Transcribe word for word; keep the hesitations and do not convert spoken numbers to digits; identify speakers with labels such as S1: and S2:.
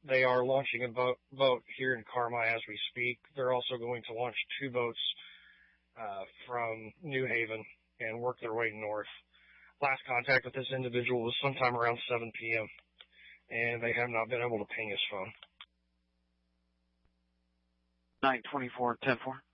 S1: they are launching a boat, boat here in Carmi as we speak. They're also going to launch two boats uh, from New Haven and work their way north. Last contact with this individual was sometime around seven p.m., and they have not been able to ping his phone.
S2: nine twenty-four ten four.